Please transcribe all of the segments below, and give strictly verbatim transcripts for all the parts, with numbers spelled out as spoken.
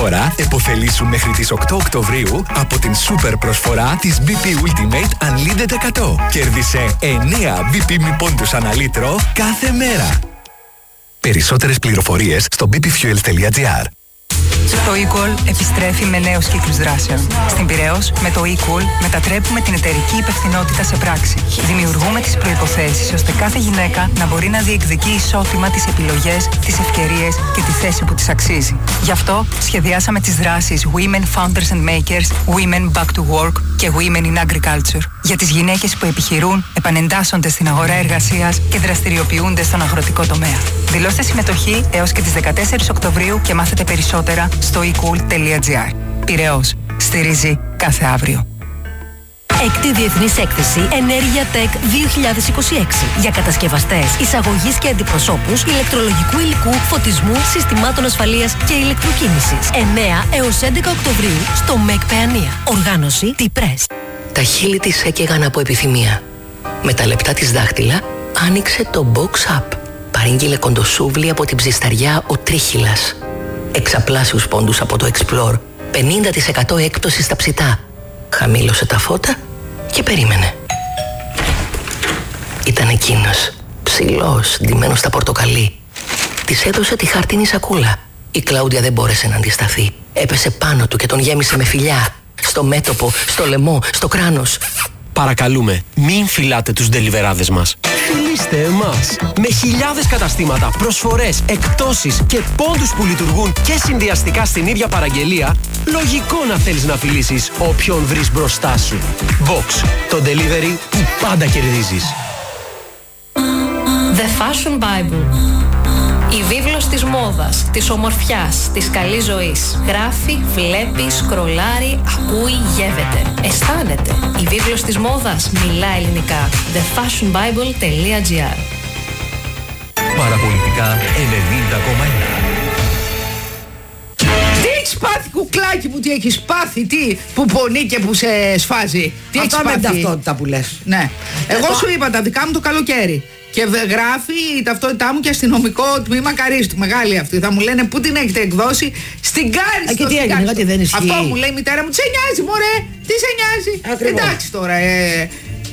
Τώρα επωφελήσου μέχρι τις οκτώ Οκτωβρίου από την σούπερ προσφορά της μπι πι Ultimate Unlimited εκατό. Κέρδισε εννέα μπι πι μη πόντους ανά λίτρο κάθε μέρα. Περισσότερες πληροφορίες στο μπι πι fuel τελεία τζι άρ. Το eCall επιστρέφει με νέους κύκλους δράσεων. Στην Πειραιώς, με το eCall μετατρέπουμε την εταιρική υπευθυνότητα σε πράξη. Δημιουργούμε τις προϋποθέσεις ώστε κάθε γυναίκα να μπορεί να διεκδικεί ισότιμα τις επιλογές, τις ευκαιρίες και τη θέση που της αξίζει. Γι' αυτό σχεδιάσαμε τις δράσεις Women Founders and Makers, Women Back to Work και Women in Agriculture. Για τις γυναίκες που επιχειρούν, επανεντάσσονται στην αγορά εργασίας και δραστηριοποιούνται στον αγροτικό τομέα. Δηλώστε συμμετοχή έως και τις δεκατέσσερις Οκτωβρίου και μάθετε περισσότερα στο e cool τελεία τζι άρ. Πειραιώς. Στηρίζει κάθε αύριο. Έκτη Διεθνής Έκθεση Ενέργεια Tech δύο χιλιάδες είκοσι έξι για κατασκευαστές, εισαγωγής και αντιπροσώπους ηλεκτρολογικού υλικού, φωτισμού, συστημάτων ασφαλείας και ηλεκτροκίνησης. εννέα έως έντεκα Οκτωβρίου στο ΜΕΚ Παιανία. Οργάνωση T-Press. Τα χείλη της έκαιγαν από επιθυμία. Με τα λεπτά της δάχτυλα άνοιξε το Box Up. Παρήγγειλε κοντοσούβλι από την ψισταριά ο Τρίχυλας. Εξαπλάσιους πόντους από το Explore. πενήντα τοις εκατό έκπτωση στα ψητά. Χαμήλωσε τα φώτα και περίμενε. Ήταν εκείνος, ψηλός, ντυμένος στα πορτοκαλί. Της έδωσε τη χαρτίνη σακούλα. Η Κλάουντια δεν μπόρεσε να αντισταθεί. Έπεσε πάνω του και τον γέμισε με φιλιά. Στο μέτωπο, στο λαιμό, στο κράνος. Παρακαλούμε, μην φυλάτε τους ντελιβεράδες μας. Φιλήστε εμάς. Με χιλιάδες καταστήματα, προσφορές, εκπτώσεις και πόντους που λειτουργούν και συνδυαστικά στην ίδια παραγγελία, λογικό να θέλεις να φιλήσεις όποιον βρεις μπροστά σου. Box. Το delivery που πάντα κερδίζεις. The Fashion Bible. Η βίβλος της μόδας, της ομορφιάς, της καλής ζωής. Γράφει, βλέπει, σκρολάρει, ακούει, γεύεται. Αισθάνεται. Η βίβλος της μόδας μιλά ελληνικά. the fashion bible τελεία τζι άρ. Παραπολιτικά ενενήντα κόμμα ένα. Τι έχεις πάθει, κουκλάκι μου, τι έχεις πάθει, τι που πονεί και που σε σφάζει. Τι έχεις πάθει. Αυτό με την ταυτότητα που λες. Ναι. Εγώ σου είπα τα δικά μου το καλοκαίρι. Και γράφει η ταυτότητά μου και αστυνομικό τμήμα Καρίστου. Μεγάλη αυτή. Θα μου λένε πού την έχετε εκδώσει. Στην Κάριστο. Και τι έγινε, ότι δεν ισχύει. Αυτό μου λέει η μητέρα μου. Τι σε νοιάζει, μωρέ. Τι σε νοιάζει. Ακριβώς. Εντάξει τώρα. Ε,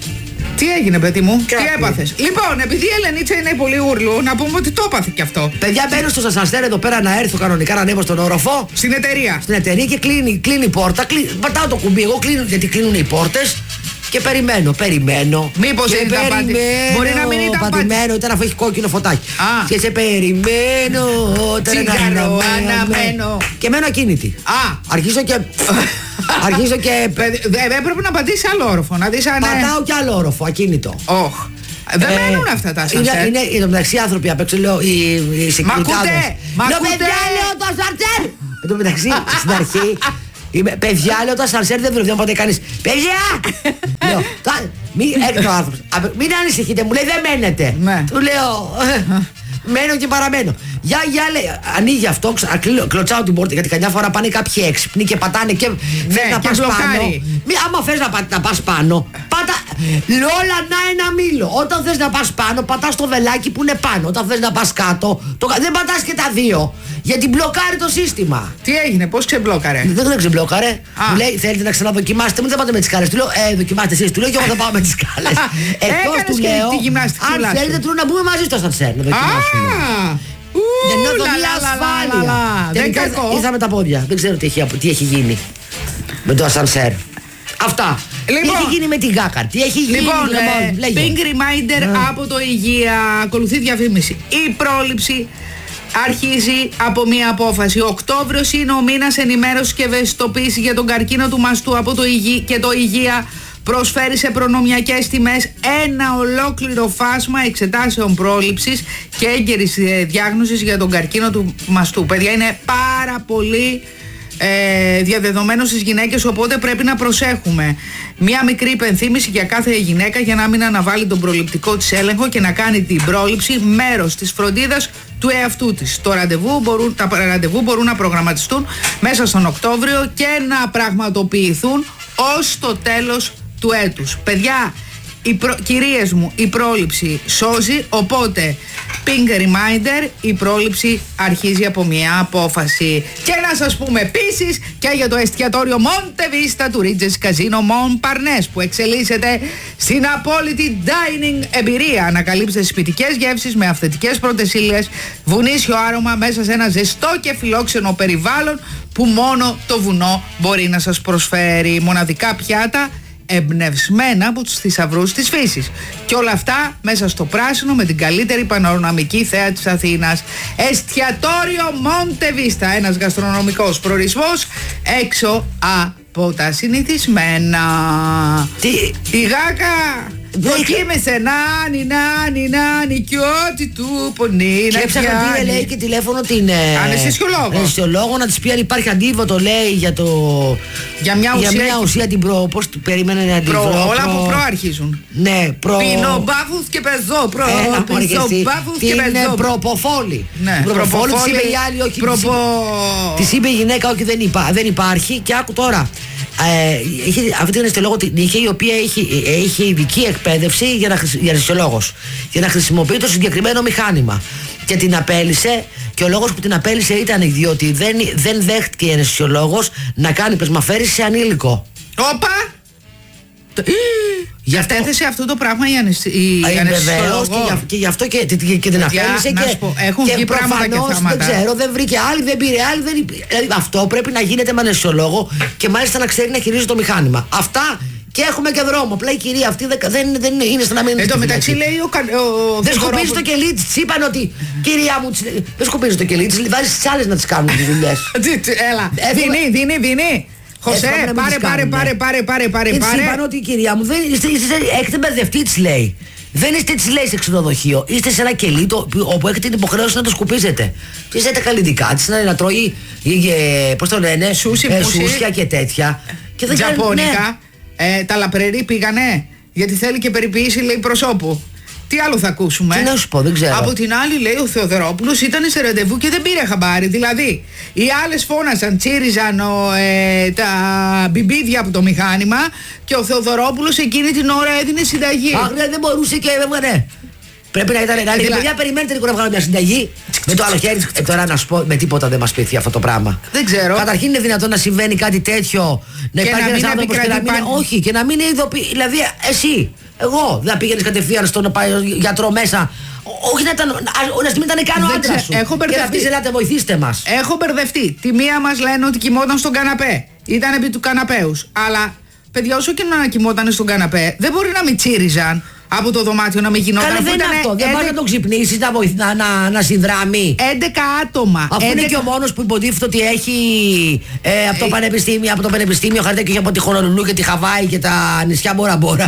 τι έγινε, παιδί μου, Κάτι. τι έπαθες. Λοιπόν, επειδή η Ελενίτσα είναι πολύ ούρλου, να πούμε ότι το έπαθε κι αυτό. Παιδιά, μπαίνω στο σασανσέρ εδώ πέρα να έρθω κανονικά να ανέβω στον όροφο. Στην εταιρεία. Στην εταιρεία και κλείνει, κλείνει η πόρτα. Κλείνει, πατάω το κουμπί. Εγώ κλείνω γιατί κλείνουν οι πόρτες. Και περιμένω, περιμένω. Μήπως και ήταν πάτη. Μπορεί να μην ήταν πατημένο, ήταν αφού έχει κόκκινο φωτάκι. Α. Και σε περιμένω. Τσιγάρο αναμένω. Και μένω ακίνητη. Α. Αρχίζω και. Αρχίζω και. Δεν έπρεπε να πατήσει άλλο όροφο. Να δεις αν. Πατάω κι άλλο όροφο, ακίνητο. Όχ. Δεν Ε, μένουν αυτά τα είναι, σανσέρ. είναι, είναι μεταξύ άνθρωποι απ' έξω, λέω, οι, οι Μ' ακούτε, συγκριτάδες. μ' Λέω, ακούτε. παιδιά, λέω το σανσέρ. Εν τω μεταξύ, στην αρχή, είμαι, παιδιά, λέω το σανσέρ δεν δουλεύει, ποτέ κανείς. Παιδιά! Λέω, «Τα- μη, έρχεται ο άνθρωπος. «Α, μην ανησυχείτε, μου λέει δεν μένετε. Ναι. Του λέω, μένω και παραμένω. Για, για, λέει, ανοίγει αυτό, ξα- κλείνω- κλωτσάω την πόρτα, γιατί καμιά φορά πάνε κάποιοι έξυπνοι και πατάνε και θες να και πας πάνω. μπλοκάρει. Μη, άμα θες να, πα- να πας πάνω, πάτα, όλα να ένα μήλο. Όταν θες να πας πάνω, πατάς το βελάκι που είναι πάνω. Όταν θες να πας κάτω, το, δεν πατάς και τα δύο. Γιατί μπλοκάρει το σύστημα. Τι έγινε, πώς ξεμπλόκαρε. Δεν δεν ξεμπλόκαρε. Α. Μου λέει, θέλετε να ξαναδοκιμάσετε, μου δεν πάτε με τις σκάλες. Του λέω, ε, δοκιμάστε εσείς. Του λέω, και εγώ θα πάω με τις σκάλες. Εκτός Έκανες του και λέω, τη γυμναστικούλα αν σου. θέλετε, του λέω να μπούμε μαζί στο ασανσέρ να δοκιμάσουμε. Α, ου, Δεν νιώθω λα, μια λα, λα, ασφάλεια. λα, λα. Δεν Τελικά κακό. ήρθα με τα πόδια. Δεν ξέρω τι έχει, τι έχει γίνει με το ασανσέρ. Αυτά. Τι Λοιπόν. έχει γίνει με την Γκάκαρ, τι έχει γίνει. Λοιπόν, λοιπόν, ε, λέγε. pink reminder από το Υγεία. Ακολουθεί διαφήμιση. Η πρόληψη αρχίζει από μία απόφαση. Οκτώβριος είναι ο μήνας ενημέρωσης και ευαισθητοποίησης για τον καρκίνο του μαστού από το Υγεία, και το Υγεία προσφέρει σε προνομιακές τιμές ένα ολόκληρο φάσμα εξετάσεων πρόληψης και έγκαιρης ε, διάγνωσης για τον καρκίνο του μαστού. Παιδιά, είναι πάρα πολύ ε, διαδεδομένο στις γυναίκες, οπότε πρέπει να προσέχουμε. Μία μικρή υπενθύμηση για κάθε γυναίκα για να μην αναβάλει τον προληπτικό της έλεγχο και να κάνει την πρόληψη μέρος της φροντίδας του εαυτού της. Το ραντεβού μπορούν, τα ραντεβού μπορούν να προγραμματιστούν μέσα στον Οκτώβριο και να πραγματοποιηθούν ως το τέλος του έτους. Παιδιά, η προ... κυρίες μου, η πρόληψη σώζει, οπότε Pink Reminder, η πρόληψη αρχίζει από μια απόφαση. Και να σας πούμε επίσης και για το εστιατόριο Monte Vista του Regis Casino Montparnasse που εξελίσσεται στην απόλυτη dining εμπειρία. Ανακαλύψτε σπιτικές γεύσεις με αυθεντικές πρώτες ύλες, βουνίσιο άρωμα μέσα σε ένα ζεστό και φιλόξενο περιβάλλον που μόνο το βουνό μπορεί να σας προσφέρει. Μοναδικά πιάτα εμπνευσμένα από τους θησαυρούς της φύσης. Και όλα αυτά μέσα στο πράσινο με την καλύτερη πανοροναμική θέα της Αθήνας. Εστιατόριο Monte Vista, ένας γαστρονομικός προορισμός έξω από τα συνηθισμένα. Τι? Η Γάκα δοκίμησε νάνι, νάνι, νάνι κι ό,τι του πονεί να και έψαχνα πήρε, λέει, και τηλέφωνο την αναισθησιολόγο. αναισθησιολόγο να της πει αν υπάρχει αντίβοτο, λέει, για το για μια ουσία, για μια ουσία την προ, πώς περίμενε να την προ, προ, όλα προ, που προάρχιζουν. Ναι, προ πινομπάφους και πεζό, προ, πινομπάφους και πεζό. Την προποφόλη. Ναι, προποφόλη της είπε η άλλη, όχι. Προπο... Της είπε η γυναίκα, όχι, δεν, υπά, δεν υπάρχει. Και άκου τώρα. Ε, είχε, αυτή την αισθητολόγο την είχε, η οποία είχε, είχε ειδική εκπαίδευση για, να, για αισθητολόγος, για να χρησιμοποιεί το συγκεκριμένο μηχάνημα. Και την απέλησε, και ο λόγος που την απέλησε ήταν διότι δεν, δεν δέχτηκε η αισθητολόγος να κάνει πεσμαφέριση σε ανήλικο. Όπα! Γι' αυτό έθεσε αυτό το πράγμα η αναισθησιολόγο. Και, και γι' αυτό και, και, και την απέλησε. Και, πω, έχουν και βγει πράγματα και θέματα. Δεν ξέρω, δεν βρήκε άλλη, δεν πήρε άλλη. Δεν, δηλαδή, αυτό πρέπει να γίνεται με αναισθησιολόγο και μάλιστα να ξέρει να χειρίζει το μηχάνημα. Αυτά. Και έχουμε και δρόμο. Απλά η κυρία αυτή δεν, δεν, δεν είναι σαν να μην είναι. Εν τω μεταξύ λέει ο, ο δεν σκουπίζει το κελί της. Είπαν ότι κυρία μου, δεν σκουπίζει το κελί της. Βάζει τις άλλες να τις κάνουν τις δουλειές. Έλα. Δίνει, δίνει, δίνει. Χωσέ, πάρε, πάρε, πάρε, πάρε, πάρε, πάρε. Και της είπαν ότι η κυρία μου δεν είστε, έχετε μπερδευτεί, της λέει. Δεν είστε, της λέει, σε ξενοδοχείο. Είστε σε ένα κελί το, όπου έχετε την υποχρέωση να το σκουπίζετε. Και είστε καλλιτικά της να, να τρώει, πώς το λένε, σούσι, ε, σούσια και τέτοια. Και δεν Τζαπώνικα. Ε, τα λαπρερή πήγανε, γιατί θέλει και περιποίηση, λέει, προσώπου. Τι άλλο θα ακούσουμε? Τι να σου πω, δεν ξέρω. Από την άλλη, λέει, ο Θεοδωρόπουλος ήταν σε ραντεβού και δεν πήρε χαμπάρι. Δηλαδή, οι άλλες φώνασαν, τσίριζαν ο, ε, τα μπιμπίδια από το μηχάνημα και ο Θεοδωρόπουλος εκείνη την ώρα έδινε συνταγή. Αχ, ναι, δεν μπορούσε και έβγανε. Πρέπει να ήταν. Δηλαδή, παιδιά, περιμένετε λίγο να βγάλω μια συνταγή. Με το άλλο χέρι. Ε, τώρα να σου πω, με τίποτα δεν μας πείθει αυτό το πράγμα. Δεν ξέρω. Καταρχήν είναι δυνατόν να συμβαίνει κάτι τέτοιο. Να και υπάρχει να ένας άνθρωπος και να μην. Όχι, και να μην είναι ειδοποιη. Δηλαδή, εσύ, εγώ δεν πήγαινε κατευθείαν στον γιατρό μέσα. Όχι να ήταν. Να μην ήταν καν ο άντρας σου. Έχω μπερδευτεί. Και να πεις, ελάτε, βοηθήστε μας. Έχω μπερδευτεί. Τη μία μας λένε ότι κοιμόταν στον καναπέ. Ήταν επί του καναπέους. Αλλά, παιδιά, όσο και να κοιμόταν στον καναπέ, δεν μπορεί να μην τσίριζαν από το δωμάτιο να μην γινόταν. Καλά, δεν είναι αυτό. Δεν πάει να τον ξυπνήσει, να, βοηθ... να, να, να συνδράμει. έντεκα άτομα. Αφού έντεκα... είναι και ο μόνος που υποτίθεται ότι έχει ε, από, το ε... πανεπιστήμιο, από το πανεπιστήμιο χαρτιά και από τη Χονολουλού και τη Χαβάη και τα νησιά Μπόρα Μπόρα.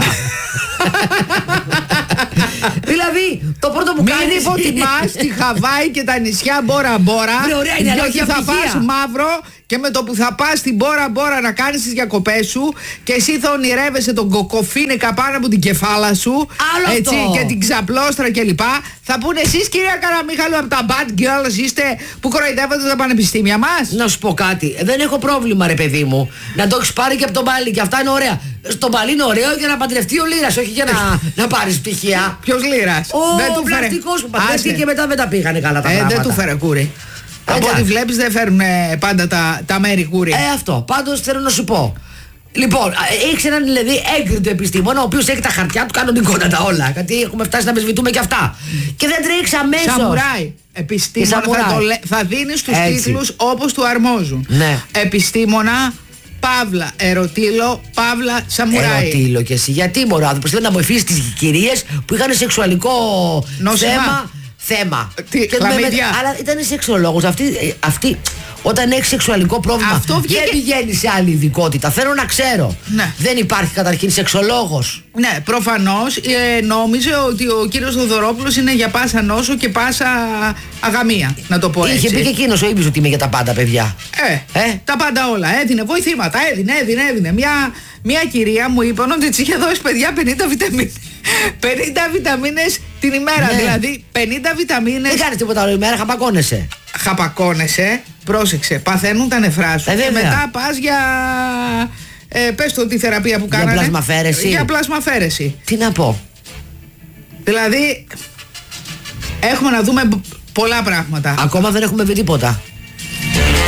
Δηλαδή, το πρώτο που κάνεις... Μην υποτιμάς τη Χαβάη και τα νησιά Μπόρα Μπόρα. Γιατί θα πας μαύρο και με το που θα πας στην Μπόρα Μπόρα να κάνεις τις διακοπές σου και εσύ θα ονειρεύεσαι τον κοκοφίνεκα πάνω από την κεφάλα σου. Άλλο έτσι, αυτό. Και την ξαπλώστρα κλπ. Θα πούνε εσείς, κυρία Καραμίχαλου, από τα bad girls είστε που κοροϊδεύετε τα πανεπιστήμια μας. Να σου πω κάτι. Δεν έχω πρόβλημα, ρε παιδί μου, να το έχεις πάρει και από τον Παλί και αυτά είναι ωραία. Στον Παλί είναι ωραίο για να παντρευτεί ο Λύρας, όχι για να, να πάρεις πτυχία. Ποιος Λύρας? Ο πλαστικός που παντρεύτηκε και μετά δεν τα πήγανε καλά τα ε, πράγματα. Δεν του φέρε κούρι. Από ό,τι βλέπεις δεν φέρουν πάντα τα, τα μέρη κούρι. Ε, αυτό. Πάντως θέλω να σου πω. Λοιπόν, έχει έναν δηλαδή έγκριτο επιστήμονα, ο οποίος έχει τα χαρτιά του κανονικότατα όλα. Γιατί έχουμε φτάσει να αμφισβητούμε και αυτά. Και δεν τρέξει αμέσως. Σαμουράι. Επιστήμονα θα, το, θα δίνεις τους τίτλους όπως του αρμόζουν. Ναι. Επιστήμονα, παύλα, ερωτήλο, παύλα, σαμουράι. Ερωτήλο και εσύ. Γιατί μωρό άνθρωπος θέλει να βοηθήσει τις κυρίες που είχαν σεξουαλικό νόσημα. θέμα. Θέμα. Τι, και με, αλλά ήταν σεξολόγος. Αυτή, αυτή όταν έχει σεξουαλικό πρόβλημα αυτό βγήκε... δεν πηγαίνει σε άλλη ειδικότητα. Θέλω να ξέρω. Ναι. Δεν υπάρχει καταρχήν σεξολόγος. Ναι, προφανώς ε, νόμιζε ότι ο κύριος Θοδωρόπουλος είναι για πάσα νόσο και πάσα αγαμία, να το πω έτσι. Είχε πει και εκείνος ο ίδιος ότι είμαι για τα πάντα, παιδιά. Ε, ε, τα πάντα όλα. Έδινε βοηθήματα, έδινε, έδινε, έδινε. Μια, μια κυρία μου είπαν ότι της είχε δώσει, παιδιά, πενήντα βιταμίνες. πενήντα βιταμίνες την ημέρα, ναι. Δηλαδή πενήντα βιταμίνες. Δεν κάνεις τίποτα άλλο ημέρα, χαπακώνεσαι. Χαπακώνεσαι, πρόσεξε, παθαίνουν τα νεφρά σου. Ε, και μετά πας για... Ε, πες το τη θεραπεία που κάνανε. Για πλασμαφέρεση. Για πλασμαφέρεση. Τι να πω. Δηλαδή, Έχουμε να δούμε πολλά πράγματα. Ακόμα δεν έχουμε βρει τίποτα.